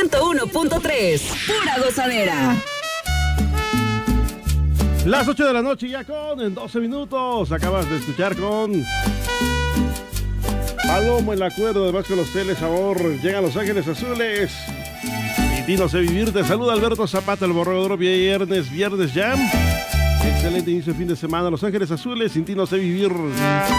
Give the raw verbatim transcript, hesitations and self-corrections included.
ciento uno punto tres. Pura gozadera. Las ocho de la noche ya con en doce minutos. Acabas de escuchar con Palomo el acuerdo, además con los Tele Sabor. Llegan Los Ángeles Azules. Y ti no sé vivir. Te saluda Alberto Zapata, el borrador. Viernes, viernes jam. Excelente inicio de fin de semana. Los Ángeles Azules, sin ti no sé vivir.